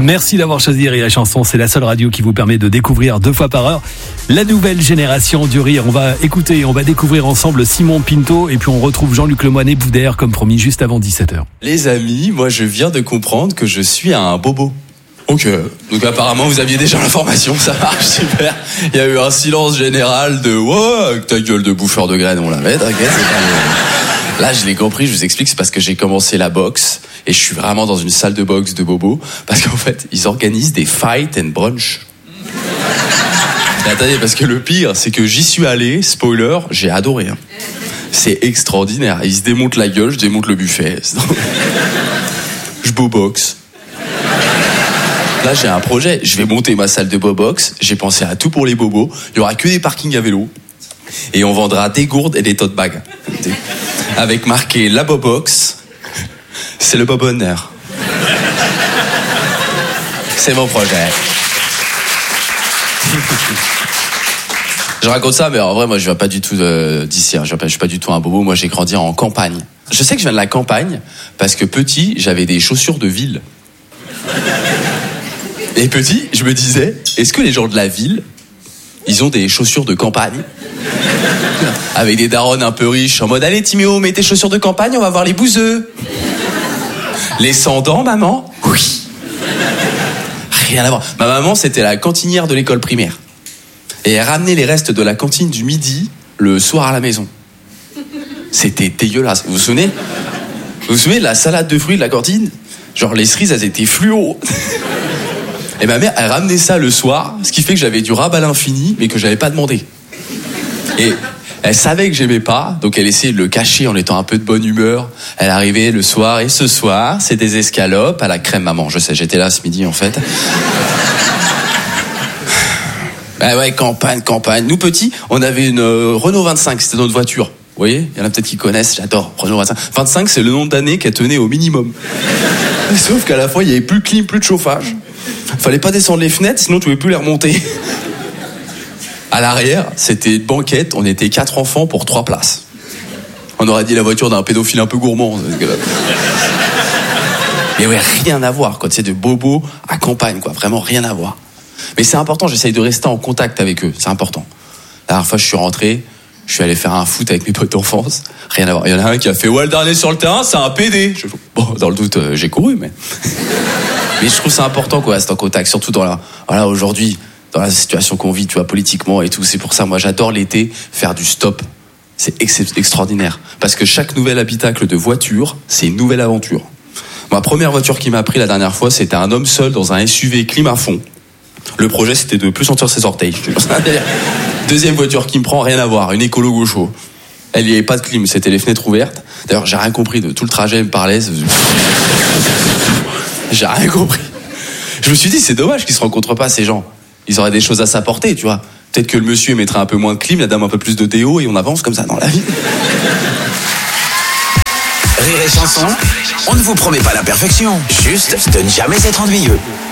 Merci d'avoir choisi Rire et Chanson. C'est la seule radio qui vous permet de découvrir 2 fois par heure la nouvelle génération du rire. On va écouter, on va découvrir ensemble Simon Pinto et puis on retrouve Jean-Luc Lemoyne et Boudère comme promis juste avant 17h. Les amis, moi je viens de comprendre que je suis un bobo. Ok, donc apparemment vous aviez déjà l'information, ça marche, super. Il y a eu un silence général de « Ouais, avec ta gueule de bouffeur de graines, on l'avait, t'inquiète, c'est pas... » Là, je l'ai compris, je vous explique, c'est parce que j'ai commencé la boxe et je suis vraiment dans une salle de boxe de bobo parce qu'en fait, ils organisent des fight and brunch. Mais attendez, parce que le pire, c'est que j'y suis allé, spoiler, j'ai adoré. Hein. C'est extraordinaire. Ils se démontent la gueule, je démonte le buffet. Je boboxe. Là, j'ai un projet. Je vais monter ma salle de bobox. J'ai pensé à tout pour les bobos. Il y aura que des parkings à vélo. Et on vendra des gourdes et des tote bags. Avec marqué la bobox. C'est le bobonneur. C'est mon projet. Je raconte ça, mais en vrai, moi, je viens pas du tout d'ici. Hein. Je suis pas du tout un bobo. Moi, j'ai grandi en campagne. Je sais que je viens de la campagne parce que petit, j'avais des chaussures de ville. Et petit, je me disais, est-ce que les gens de la ville, ils ont des chaussures de campagne ? Avec des darons un peu riches, en mode, allez Timéo, mets tes chaussures de campagne, on va voir les bouseux. Les sans-dents, maman ? Oui. Rien à voir. Ma maman, c'était la cantinière de l'école primaire. Et elle ramenait les restes de la cantine du midi le soir à la maison. C'était dégueulasse. Vous vous souvenez de la salade de fruits de la cantine ? Genre, les cerises, elles étaient fluo. Et ma mère, elle ramenait ça le soir, ce qui fait que j'avais du rab à l'infini, mais que j'avais pas demandé. Et elle savait que j'aimais pas, donc elle essayait de le cacher en étant un peu de bonne humeur. Elle arrivait le soir, et ce soir, c'est des escalopes à la crème maman. Je sais, j'étais là ce midi, en fait. Ah ouais, campagne. Nous, petits, on avait une Renault 25, c'était notre voiture. Vous voyez, il y en a peut-être qui connaissent, j'adore, Renault 25. 25, c'est le nombre d'années qu'elle tenait au minimum. Sauf qu'à la fois, il n'y avait plus de clim, plus de chauffage. Fallait pas descendre les fenêtres, sinon tu pouvais plus les remonter. À l'arrière, c'était une banquette, on était 4 enfants pour 3 places. On aurait dit la voiture d'un pédophile un peu gourmand. Mais ouais, rien à voir, quoi. Tu sais, de bobo à campagne, quoi. Vraiment rien à voir. Mais c'est important, j'essaye de rester en contact avec eux, c'est important. La dernière fois, je suis rentré, je suis allé faire un foot avec mes potes d'enfance. Rien à voir. Il y en a un qui a fait « Ouais, le dernier sur le terrain, c'est un PD !» Bon, dans le doute, j'ai couru, mais... Mais je trouve ça important, quoi, rester en contact. Surtout voilà, aujourd'hui, dans la situation qu'on vit, tu vois, politiquement et tout. C'est pour ça, moi, j'adore l'été, faire du stop. C'est extraordinaire. Parce que chaque nouvel habitacle de voiture, c'est une nouvelle aventure. Ma première voiture qui m'a pris la dernière fois, c'était un homme seul dans un SUV clim à fond. Le projet, c'était de plus sentir ses orteils. Deuxième voiture qui me prend, rien à voir, une écolo gaucho. Elle n'y avait pas de clim, c'était les fenêtres ouvertes. D'ailleurs, j'ai rien compris de tout le trajet, elle me parlait. J'ai rien compris. Je me suis dit, c'est dommage qu'ils se rencontrent pas, ces gens. Ils auraient des choses à s'apporter, tu vois. Peut-être que le monsieur mettrait un peu moins de clim, la dame un peu plus de déo, et on avance comme ça dans la vie. Rire et Chanson, on ne vous promet pas la perfection, juste de ne jamais être ennuyeux.